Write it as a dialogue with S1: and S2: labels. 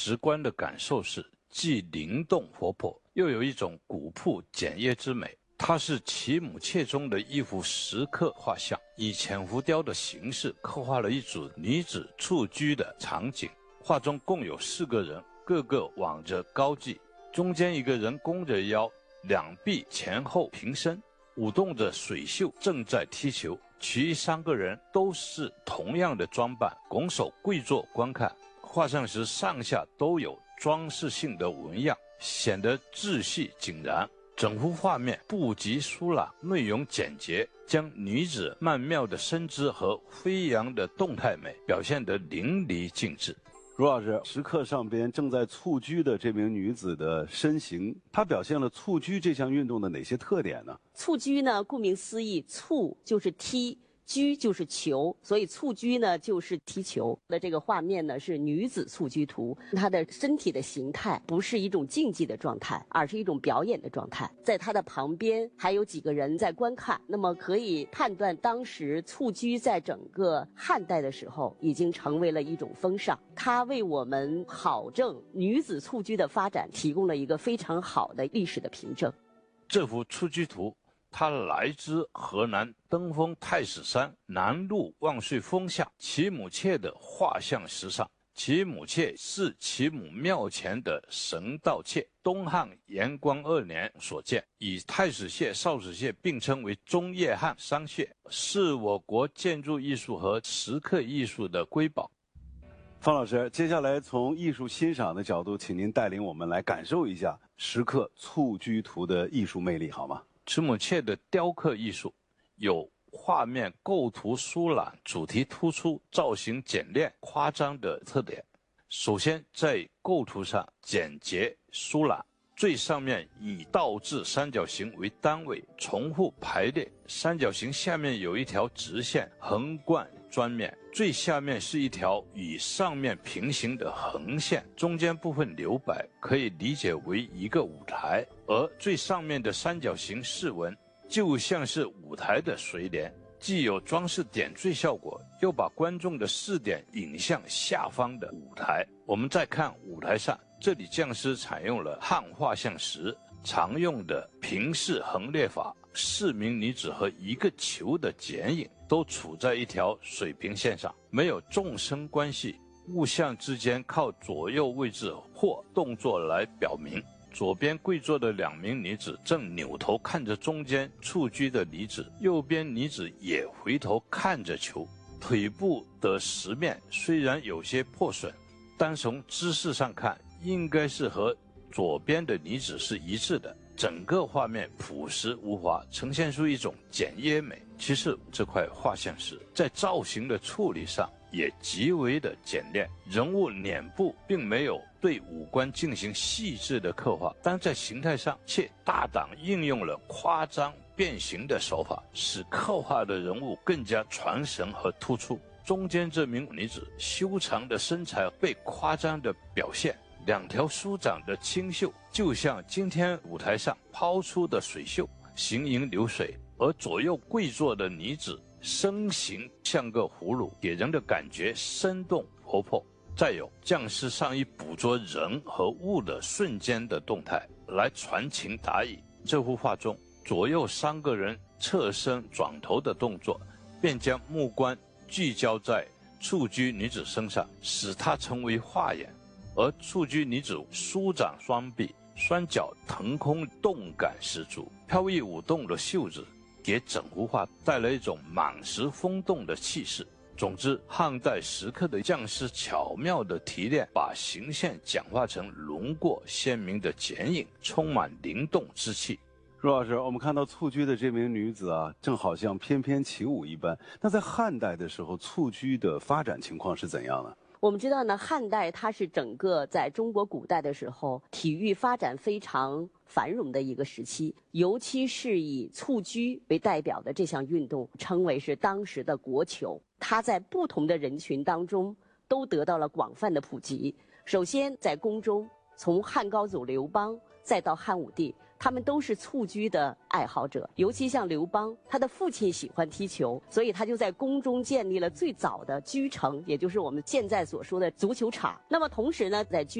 S1: 直观的感受是，既灵动活泼，又有一种古朴简约之美。它是齐姆切中的一幅石刻画像，以浅浮雕的形式刻画了一组女子蹴鞠的场景。画中共有4个人，个个挽着高髻，中间一个人弓着腰，两臂前后平伸，舞动着水袖，正在踢球。其余3个人都是同样的装扮，拱手跪坐观看。画像石上下都有装饰性的纹样，显得秩序井然。整幅画面布局疏朗，内容简洁，将女子曼妙的身姿和飞扬的动态美表现得淋漓尽致。
S2: 卢老师，石刻上边正在蹴鞠的这名女子的身形，她表现了蹴鞠这项运动的哪些特点呢？
S3: 蹴鞠呢，顾名思义，蹴就是踢，鞠就是球，所以蹴鞠呢就是踢球的。这个画面呢是女子蹴鞠图，她的身体的形态不是一种竞技的状态，而是一种表演的状态。在她的旁边还有几个人在观看，那么可以判断当时蹴鞠在整个汉代的时候已经成为了一种风尚，它为我们考证女子蹴鞠的发展提供了一个非常好的历史的凭证。
S1: 这幅蹴鞠图它来自河南登封太史山南麓万岁峰下齐姆切的画像石上。齐姆切是齐姆庙前的神道切，东汉延光2年所建，以太史穴、少史穴并称为中叶汉3穴，是我国建筑艺术和石刻艺术的瑰宝。
S2: 方老师，接下来从艺术欣赏的角度，请您带领我们来感受一下石刻蹴鞠图的艺术魅力，好吗？
S1: 齐姆切的雕刻艺术有画面构图疏朗、主题突出、造型简练、夸张的特点。首先在构图上简洁疏朗，最上面以倒置三角形为单位重复排列，三角形下面有一条直线横贯砖面，最下面是一条与上面平行的横线，中间部分留白，可以理解为一个舞台。而最上面的三角形饰纹就像是舞台的垂帘，既有装饰点缀效果，又把观众的视点引向下方的舞台。我们再看舞台上，这里匠师采用了汉画像石常用的平视横列法，4名女子和一个球的剪影都处在一条水平线上，没有纵深关系，物像之间靠左右位置或动作来表明。左边跪坐的2名女子正扭头看着中间蹴鞠的女子，右边女子也回头看着球。腿部的石面虽然有些破损，单从姿势上看，应该是和左边的女子是一致的。整个画面朴实无华，呈现出一种简约美。其次，这块画像石在造型的处理上也极为的简练，人物脸部并没有对五官进行细致的刻画，但在形态上却大胆应用了夸张变形的手法，使刻画的人物更加传神和突出。中间这名女子修长的身材被夸张的表现，2条舒展的清秀就像今天舞台上抛出的水袖，行云流水。而左右跪坐的女子身形像个葫芦，给人的感觉生动活泼。再有，匠师善于捕捉人和物的瞬间的动态，来传情达意。这幅画中，左右3个人侧身转头的动作，便将目光聚焦在蹴鞠女子身上，使她成为画眼。而蹴鞠女子舒展双臂，双脚腾空，动感十足，飘逸舞动的袖子给整幅画带来一种满实风动的气势。总之，汉代石刻的匠师巧妙地提炼，把形象简化成轮廓鲜明的剪影，充满灵动之气。
S2: 陆老师，我们看到蹴鞠的这名女子啊，正好像翩翩起舞一般。那在汉代的时候，蹴鞠的发展情况是怎样呢？
S3: 我们知道呢，汉代它是整个在中国古代的时候体育发展非常繁荣的一个时期，尤其是以蹴鞠为代表的这项运动称为是当时的国球，它在不同的人群当中都得到了广泛的普及。首先在宫中，从汉高祖刘邦再到汉武帝，他们都是蹴鞠的爱好者。尤其像刘邦，他的父亲喜欢踢球，所以他就在宫中建立了最早的居城，也就是我们现在所说的足球场。那么同时呢，在